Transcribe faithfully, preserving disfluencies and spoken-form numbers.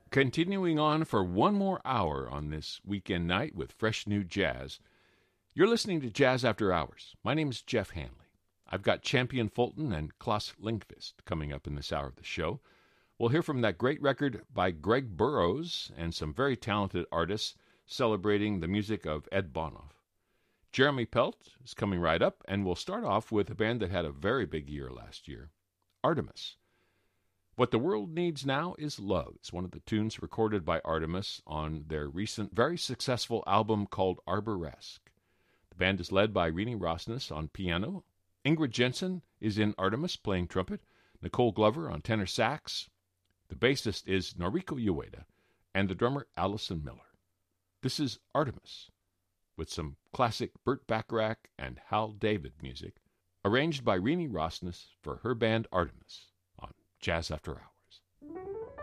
Continuing on for one more hour on this weekend night with fresh new jazz. You're listening to Jazz After Hours. My name is Jeff Hanley. I've got Champion Fulton and Klaus Lindqvist coming up in this hour of the show. We'll hear from that great record by Greg Burrows and some very talented artists celebrating the music of Ed Bonoff. Jeremy Pelt is coming right up, and we'll start off with a band that had a very big year last year, Artemis. What the World Needs Now is Love. It's one of the tunes recorded by Artemis on their recent, very successful album called Arboresque. The band is led by Rini Rosnes on piano. Ingrid Jensen is in Artemis playing trumpet. Nicole Glover on tenor sax. The bassist is Noriko Ueda, and the drummer Allison Miller. This is Artemis, with some classic Burt Bacharach and Hal David music, arranged by Rini Rosnes for her band Artemis. Jazz After Hours.